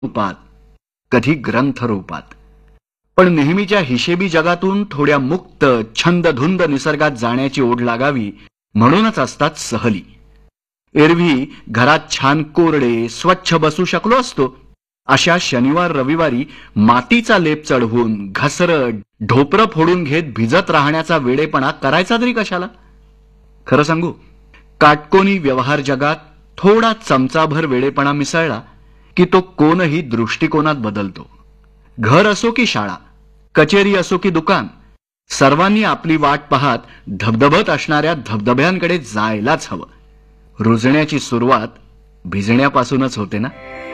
रूपात, कधी ग्रंथ रूपात. पण नेहमीच्या हिशेबी जगातून थोड्या मुक्त छंदधुंद निसर्गात जाण्याची ओढ लागावी म्हणूनच असतात सहली. एरवी घरात छान कोरडे स्वच्छ बसू शकलो असतो. अशा शनिवार रविवारी मातीचा लेप चढवून घसरट ढोपरं फोडून घेत भिजत राहण्याचा वेडेपणा करायचा तरी कशाला. खरं सांगू, काटकोनी व्यवहार जगात थोडा चमचाभर वेडेपणा मिसळला की तो कोणही दृष्टिकोनात बदलतो. घर असो की शाळा, कचेरी असो की दुकान, सर्वांनी आपली वाट पाहत धबधबत असणाऱ्या धबधब्यांकडे जायलाच हवं. रुजण्याची सुरुवात भिजण्यापासूनच होते ना.